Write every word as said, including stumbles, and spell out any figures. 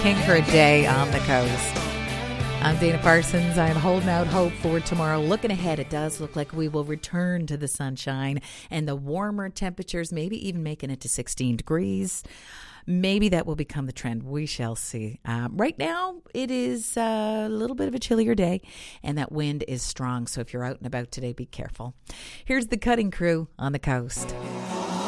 looking for a day on the coast. I'm Dana Parsons. I'm holding out hope for tomorrow. Looking ahead, it does look like we will return to the sunshine and the warmer temperatures, maybe even making it to sixteen degrees. Maybe that will become the trend. We shall see. Um, right now, it is a little bit of a chillier day, and that wind is strong. So if you're out and about today, be careful. Here's the Cutting Crew on the coast.